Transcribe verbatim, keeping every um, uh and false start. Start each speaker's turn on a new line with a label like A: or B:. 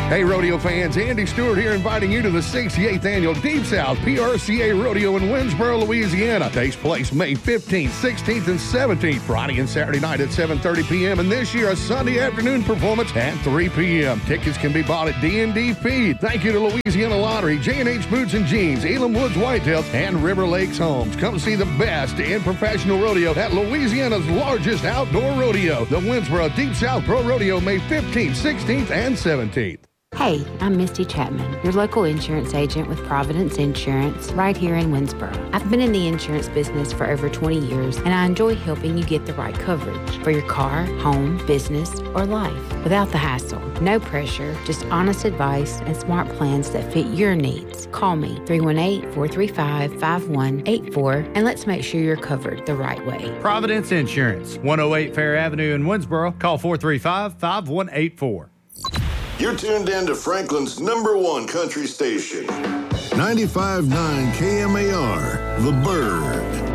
A: Hey, rodeo fans, Andy Stewart here inviting you to the sixty-eighth Annual Deep South P R C A Rodeo in Winsboro, Louisiana. Takes place May fifteenth, sixteenth, and seventeenth, Friday and Saturday night at seven thirty p.m. and this year a Sunday afternoon performance at three p.m. Tickets can be bought at D and D Feed. Thank you to Louisiana Lottery, J and H Boots and Jeans, Elam Woods Whitetails, and River Lakes Homes. Come see the best in professional rodeo at Louisiana's largest outdoor rodeo, the Winsboro Deep South Pro Rodeo, May fifteenth, sixteenth, and seventeenth.
B: Hey, I'm Misty Chapman, your local insurance agent with Providence Insurance right here in Winsboro. I've been in the insurance business for over twenty years, and I enjoy helping you get the right coverage for your car, home, business, or life without the hassle. No pressure, just honest advice and smart plans that fit your needs. Call me, three one eight, four three five, five one eight four, and let's make sure you're covered the right way.
C: Providence Insurance, one oh eight Fair Avenue in Winsboro. Call four three five, five one eight four.
D: You're tuned in to Franklin's number one country station.
E: ninety-five point nine K M A R, The Bird.